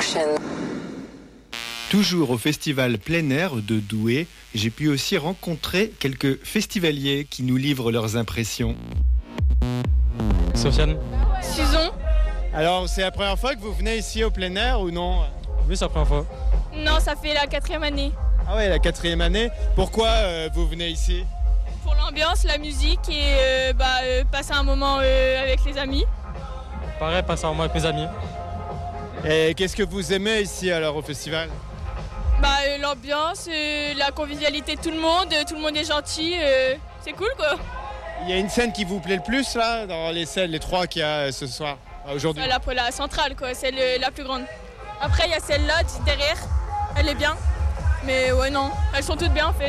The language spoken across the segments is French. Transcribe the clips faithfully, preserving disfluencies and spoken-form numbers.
Production. Toujours au festival plein air de Douai, j'ai pu aussi rencontrer quelques festivaliers qui nous livrent leurs impressions. Sofiane. Susan. Alors, c'est la première fois que vous venez ici au plein air ou non ? Oui, c'est la première fois. Non, ça fait la quatrième année. Ah ouais, la quatrième année. Pourquoi euh, vous venez ici ? Pour l'ambiance, la musique et euh, bah, euh, passer un moment euh, avec les amis. Pareil, passer un moment avec mes amis. Et qu'est-ce que vous aimez ici alors au festival ? Bah, euh, l'ambiance, euh, la convivialité de tout le monde, euh, tout le monde est gentil, euh, c'est cool quoi. Il y a une scène qui vous plaît le plus là, dans les scènes, les trois qu'il y a ce soir, aujourd'hui ? La, la centrale quoi, celle la plus grande. Après il y a celle-là derrière, elle est bien. Mais ouais non, elles sont toutes bien en fait.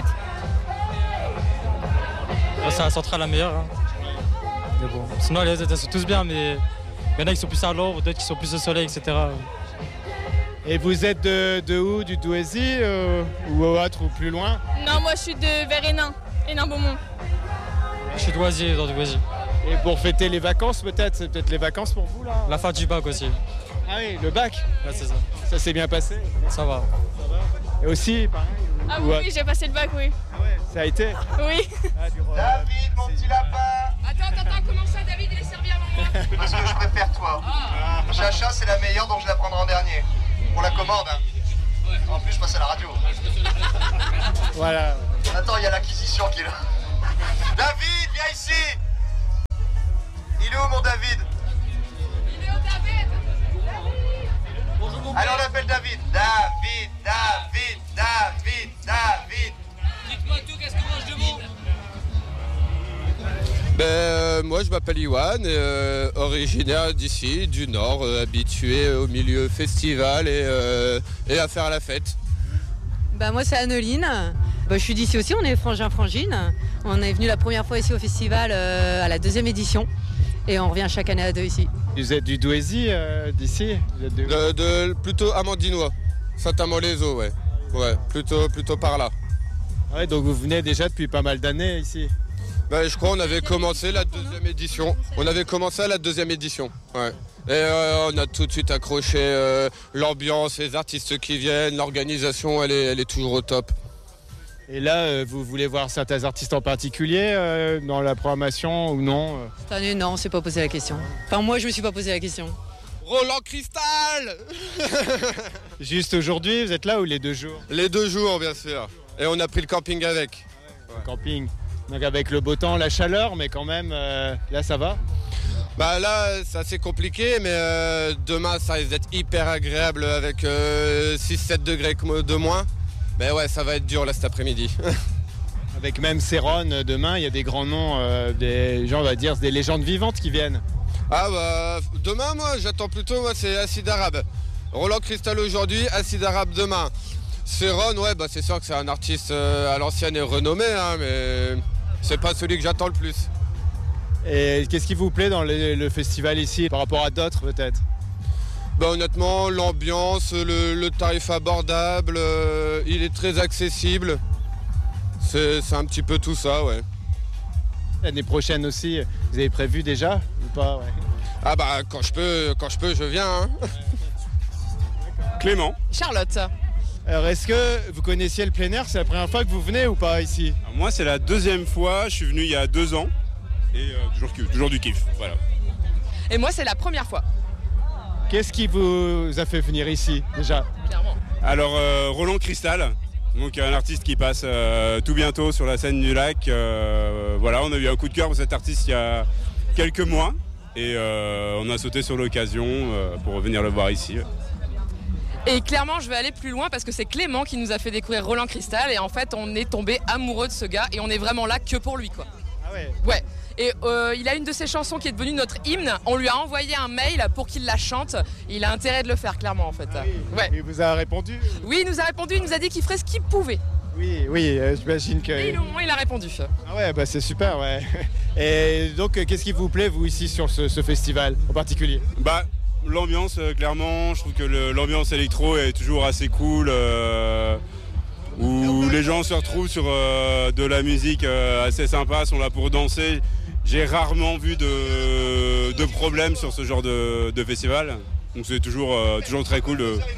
C'est la centrale la meilleure. Hein. Mais bon. Sinon les autres elles sont tous bien, mais il y en a qui sont plus à l'ombre, d'autres qui sont plus au soleil, et cetera. Et vous êtes de, de où ? Du Douaisis euh, ou autre ou plus loin ? Non, moi je suis de vers Hénin, Hénin-Beaumont. Je suis d'Oisier, dans Douaisis. Et pour fêter les vacances peut-être ? C'est peut-être les vacances pour vous là ? La fin du bac aussi. Ah oui, le bac ? Ouais, c'est ça. Ça s'est bien passé ? Ça va. Ça va ? Et aussi, pareil ? Ah oui, oui, j'ai passé le bac, oui. Ah ouais, ça a été ? Oui. Ah, du... David, mon petit lapin. Attends, attends, attends, comment ça, David, il est servi avant moi ? Parce que je préfère toi. Ah. Chacha, c'est la meilleure, donc je la prendrai en dernier. Pour la commande, hein. En plus, je passe à la radio. Voilà. Attends, il y a l'acquisition qui est là. David, viens ici. Il est où, mon David ? Il est où, David ? Bonjour, mon père. Allez, on appelle David. David, David, David, David. Dites-moi tout, qu'est-ce que moi je demande ? Ben, euh, moi je m'appelle Iwan, et, euh, originaire d'ici, du Nord, euh, habitué au milieu festival et, euh, et à faire la fête. Bah, moi c'est Anneline, bah, je suis d'ici aussi, on est frangin-frangine. On est venu la première fois ici au festival euh, à la deuxième édition et on revient chaque année à deux ici. Vous êtes du Douaisis euh, d'ici ? Vous êtes de... De, de, plutôt Amandinois, Saint-Amand-les-Eaux, ouais. Ouais, plutôt, plutôt par là. Ouais, donc vous venez déjà depuis pas mal d'années ici ? Ben, je crois qu'on avait commencé la deuxième édition. On avait commencé à la deuxième édition. Ouais. Et euh, on a tout de suite accroché euh, l'ambiance, les artistes qui viennent, l'organisation, elle est, elle est toujours au top. Et là, euh, vous voulez voir certains artistes en particulier euh, dans la programmation ou non ? Cette année, non, on s'est pas posé la question. Enfin, moi, je me suis pas posé la question. Roland Cristal. Juste aujourd'hui, vous êtes là ou les deux jours ? Les deux jours, bien sûr. Et on a pris le camping avec. Ouais, le camping. Donc avec le beau temps, la chaleur, mais quand même, euh, là, ça va ? Bah là, c'est assez compliqué, mais euh, demain, ça risque d'être hyper agréable avec euh, six sept degrés de moins. Mais ouais, ça va être dur là cet après-midi. Avec même Céron, demain, il y a des grands noms, euh, des gens, on va dire, des légendes vivantes qui viennent. Ah bah, demain, moi, j'attends plutôt, moi, c'est Acide Arabe. Roland Cristal aujourd'hui, Acide Arabe demain. Céron, ouais, bah c'est sûr que c'est un artiste euh, à l'ancienne et renommé, hein, mais c'est pas celui que j'attends le plus. Et qu'est-ce qui vous plaît dans le, le festival ici, par rapport à d'autres peut-être ? Bah honnêtement, l'ambiance, le, le tarif abordable, euh, il est très accessible. C'est, c'est un petit peu tout ça, ouais. L'année prochaine aussi, vous avez prévu déjà ou pas ? Ouais. Ah bah quand je peux, quand je peux, je viens. Hein. Clément. Charlotte. Alors est-ce que vous connaissiez le plein air ? C'est la première fois que vous venez ou pas ici ? Alors moi c'est la deuxième fois, je suis venu il y a deux ans et euh, toujours, toujours du kiff, voilà. Et moi c'est la première fois. Qu'est-ce qui vous a fait venir ici déjà ? Clairement. Alors euh, Roland Cristal, donc un artiste qui passe euh, tout bientôt sur la scène du lac. Euh, voilà, on a eu un coup de cœur pour cet artiste il y a quelques mois et euh, on a sauté sur l'occasion euh, pour venir le voir ici. Et clairement, je vais aller plus loin parce que c'est Clément qui nous a fait découvrir Roland Cristal et en fait, on est tombé amoureux de ce gars et on est vraiment là que pour lui, quoi. Ah ouais. Ouais. Et euh, il a une de ses chansons qui est devenue notre hymne. On lui a envoyé un mail pour qu'il la chante. Il a intérêt de le faire, clairement, en fait. Ah oui. Ouais. Il vous a répondu ? Oui, il nous a répondu. Il nous a dit qu'il ferait ce qu'il pouvait. Oui, oui, euh, j'imagine que... Et au moins, il a répondu. Ah ouais, bah c'est super, ouais. Et donc, euh, qu'est-ce qui vous plaît, vous, ici, sur ce, ce festival en particulier ? Bah, l'ambiance, euh, clairement, je trouve que le, l'ambiance électro est toujours assez cool. Euh, où les gens se retrouvent sur euh, de la musique euh, assez sympa, sont là pour danser. J'ai rarement vu de, de problème sur ce genre de, de festival. Donc c'est toujours, euh, toujours très cool de,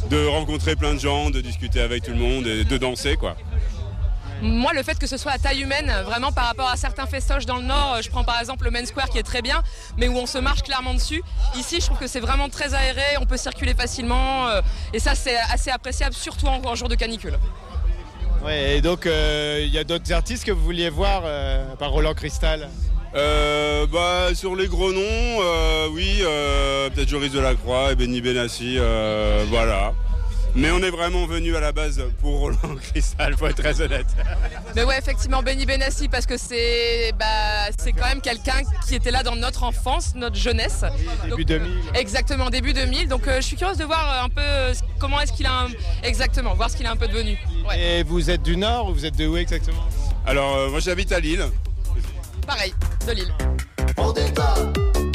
de rencontrer plein de gens, de discuter avec tout le monde et de danser, quoi. Moi, le fait que ce soit à taille humaine, vraiment par rapport à certains festoches dans le Nord, je prends par exemple le Main Square qui est très bien, mais où on se marche clairement dessus. Ici, je trouve que c'est vraiment très aéré, on peut circuler facilement, euh, et ça, c'est assez appréciable, surtout en, en jour de canicule. Ouais, et donc, il euh, y a d'autres artistes que vous vouliez voir euh, par Roland Cristal? Euh, bah, sur les gros noms, euh, oui, euh, peut-être Joris Delacroix et Benny Benassi, euh, voilà. Mais on est vraiment venu à la base pour Roland Cristal, faut être très honnête. Mais ouais, effectivement, Benny Benassi, parce que c'est bah, c'est quand même quelqu'un qui était là dans notre enfance, notre jeunesse. Début donc, deux mille. Exactement, début deux mille. Donc euh, je suis curieuse de voir un peu euh, comment est-ce qu'il a un... exactement, voir ce qu'il est un peu devenu. Ouais. Et vous êtes du Nord ou vous êtes de où exactement? Alors, euh, moi j'habite à Lille. Pareil, de Lille. On détonne.